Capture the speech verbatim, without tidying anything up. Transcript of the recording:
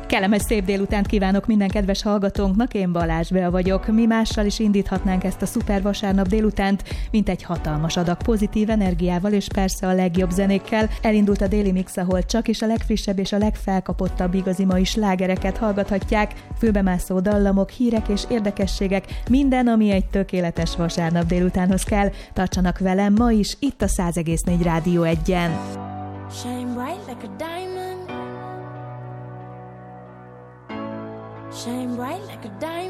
Kellemes szép délutánt kívánok minden kedves hallgatónknak, én Balázs Bea vagyok. Mi mással is indíthatnánk ezt a szuper vasárnap délutánt, mint egy hatalmas adag pozitív energiával és persze a legjobb zenékkel. Elindult a Daily Mix, ahol csak is a legfrissebb és a legfelkapottabb igazi mai slágereket hallgathatják, főbemászó dallamok, hírek és érdekességek, minden, ami egy tökéletes vasárnap délutánhoz kell. Tartsanak velem ma is, itt a száz egész négy Rádió egyen. Shine bright like a diamond. Shine bright like a diamond.